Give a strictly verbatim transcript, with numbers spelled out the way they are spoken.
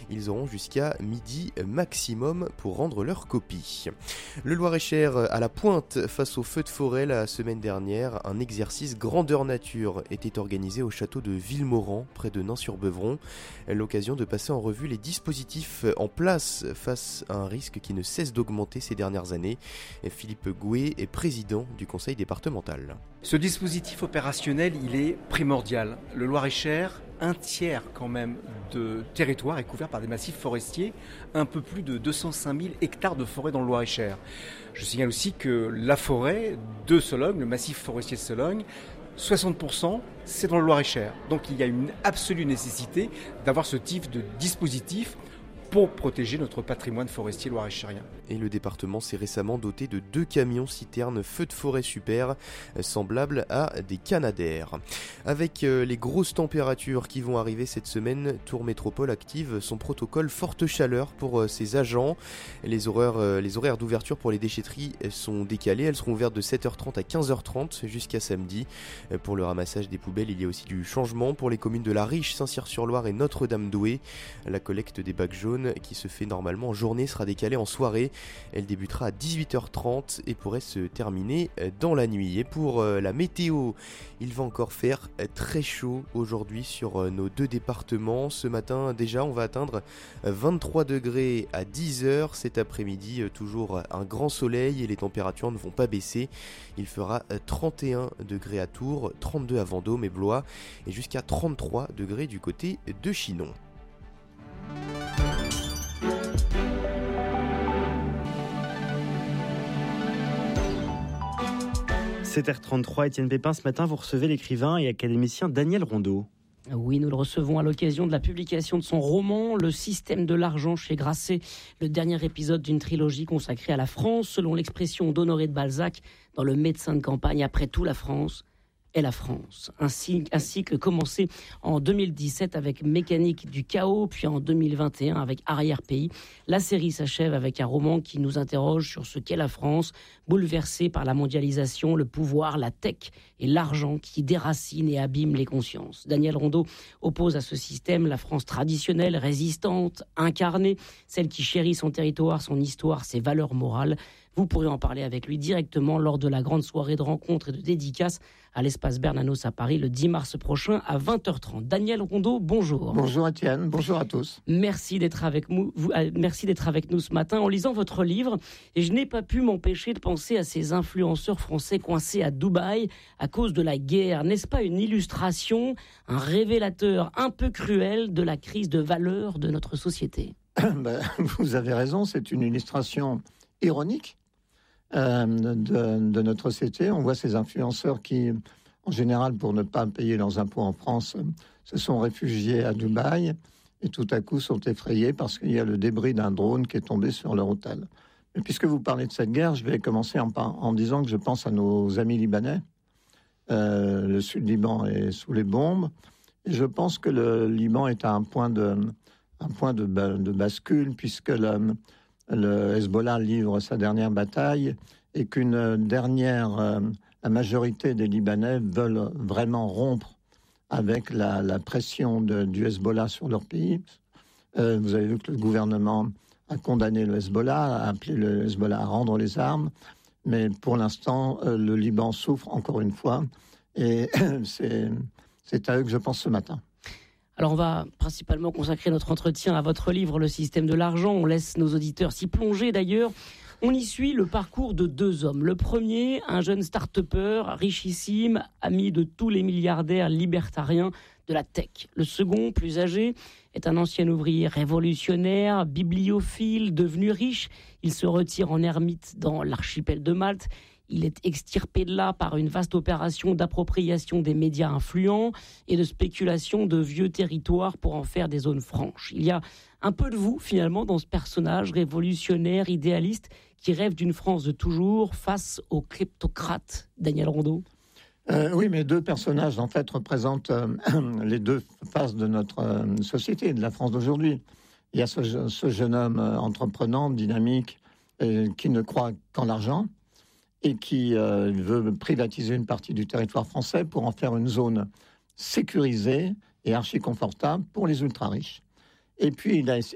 Ils auront jusqu'à midi maximum pour rendre leur copie. Le Loir-et-Cher à la pointe face aux feux de forêt la semaine dernière. Un exercice grandeur nature était organisé au château de Villemauran, près de Nain-sur-Beuvron. L'occasion de passer en revue les dispositifs en place face à un risque qui ne cesse d'augmenter ces dernières années. Philippe Gouet est président du conseil départemental. Ce dispositif opérationnel, il est primordial. Le Loir-et-Cher, un tiers quand même de territoire est couvert par des massifs forestiers, un peu plus de deux cent cinq mille hectares de forêt dans le Loir-et-Cher. Je signale aussi que la forêt de Sologne, le massif forestier de Sologne, soixante pour cent c'est dans le Loir-et-Cher. Donc il y a une absolue nécessité d'avoir ce type de dispositif pour protéger notre patrimoine forestier loir-et-chérien. Et le département s'est récemment doté de deux camions citernes feux de forêt super, semblables à des Canadair. Avec les grosses températures qui vont arriver cette semaine, Tours Métropole active son protocole forte chaleur pour ses agents. Les horaires, les horaires d'ouverture pour les déchetteries sont décalés, elles seront ouvertes de sept heures trente à quinze heures trente jusqu'à samedi. Pour le ramassage des poubelles, il y a aussi du changement pour les communes de La Riche, Saint-Cyr-sur-Loire et Notre-Dame-d'Oué. La collecte des bacs jaunes qui se fait normalement en journée sera décalée en soirée. Elle débutera à dix-huit heures trente et pourrait se terminer dans la nuit. Et pour la météo, il va encore faire très chaud aujourd'hui sur nos deux départements. Ce matin déjà, on va atteindre vingt-trois degrés à dix heures. Cet après-midi, toujours un grand soleil et les températures ne vont pas baisser. Il fera trente et un degrés à Tours, trente-deux à Vendôme et Blois et jusqu'à trente-trois degrés du côté de Chinon. sept heures trente-trois, Étienne Pépin, ce matin, vous recevez l'écrivain et académicien Daniel Rondeau. Oui, nous le recevons à l'occasion de la publication de son roman « Le système de l'argent » chez Grasset, le dernier épisode d'une trilogie consacrée à la France, selon l'expression d'Honoré de Balzac dans Le Médecin de campagne. Après tout, la France est la France. Un cycle, un cycle commencé en deux mille dix-sept avec Mécanique du chaos, puis en deux mille vingt et un avec Arrière-pays. La série s'achève avec un roman qui nous interroge sur ce qu'est la France, bouleversée par la mondialisation, le pouvoir, la tech et l'argent qui déracinent et abîment les consciences. Daniel Rondeau oppose à ce système la France traditionnelle, résistante, incarnée, celle qui chérit son territoire, son histoire, ses valeurs morales. Vous pourrez en parler avec lui directement lors de la grande soirée de rencontres et de dédicaces à l'espace Bernanos à Paris le dix mars prochain à vingt heures trente. Daniel Rondeau, bonjour. Bonjour Étienne, bonjour à tous. Merci d'être avec nous, vous, euh, merci d'être avec nous ce matin. En lisant votre livre, et je n'ai pas pu m'empêcher de penser à ces influenceurs français coincés à Dubaï à cause de la guerre. N'est-ce pas une illustration, un révélateur un peu cruel de la crise de valeurs de notre société ? Ben, vous avez raison, c'est une illustration ironique euh, de, de notre société. On voit ces influenceurs qui, en général, pour ne pas payer leurs impôts en France, se sont réfugiés à Dubaï et tout à coup sont effrayés parce qu'il y a le débris d'un drone qui est tombé sur leur hôtel. Mais puisque vous parlez de cette guerre, je vais commencer en, en disant que je pense à nos amis libanais. Euh, le Sud-Liban est sous les bombes. Et je pense que le Liban est à un point de, un point de, de bascule puisque le... Le Hezbollah livre sa dernière bataille et qu'une dernière, euh, la majorité des Libanais veulent vraiment rompre avec la, la pression de, du Hezbollah sur leur pays. Euh, vous avez vu que le gouvernement a condamné le Hezbollah, a appelé le Hezbollah à rendre les armes, mais pour l'instant, euh, le Liban souffre encore une fois et c'est, c'est à eux que je pense ce matin. Alors on va principalement consacrer notre entretien à votre livre « Le système de l'argent ». On laisse nos auditeurs s'y plonger d'ailleurs. On y suit le parcours de deux hommes. Le premier, un jeune start-upper richissime, ami de tous les milliardaires libertariens de la tech. Le second, plus âgé, est un ancien ouvrier révolutionnaire, bibliophile, devenu riche. Il se retire en ermite dans l'archipel de Malte. Il est extirpé de là par une vaste opération d'appropriation des médias influents et de spéculation de vieux territoires pour en faire des zones franches. Il y a un peu de vous, finalement, dans ce personnage révolutionnaire, idéaliste, qui rêve d'une France de toujours face aux kleptocrates. Daniel Rondeau. Euh, oui, mais deux personnages, en fait, représentent euh, les deux faces de notre euh, société, de la France d'aujourd'hui. Il y a ce, ce jeune homme euh, entreprenant, dynamique, euh, qui ne croit qu'en l'argent, et qui euh, veut privatiser une partie du territoire français pour en faire une zone sécurisée et archi-confortable pour les ultra-riches. Et puis, il a